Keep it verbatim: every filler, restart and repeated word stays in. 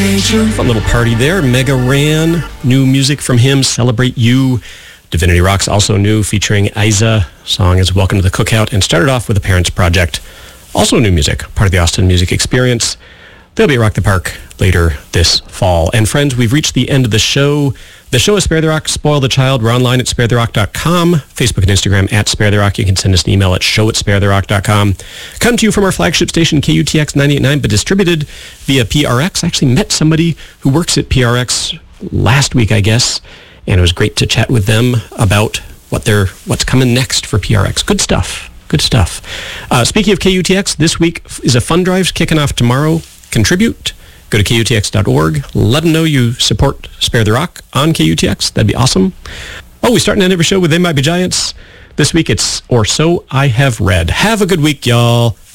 Fun little party there. Mega Ran, new music from him, Celebrate You. Divinity Rocks, also new, featuring Isa. Song is Welcome to the Cookout, and started off with the Parents Project. Also new music, part of the Austin Music Experience. They'll be at Rock the Park later this fall. And friends, we've reached the end of the show. The show is Spare the Rock, Spoil the Child. We're online at spare the rock dot com, Facebook and Instagram at Spare the Rock. You can send us an email at show at spare the rock dot com. Come to you from our flagship station, K U T X ninety-eight point nine, but distributed via P R X. I actually met somebody who works at P R X last week, I guess, and it was great to chat with them about what they're, what's coming next for P R X. Good stuff. Good stuff. Uh, speaking of K U T X, this week is a fund drive kicking off tomorrow. Contribute. Go to K U T X dot org. Let them know you support Spare the Rock on K U T X. That'd be awesome. Oh, we start to end every show with They Might Be Giants. This week it's Or So I Have Read. Have a good week, y'all.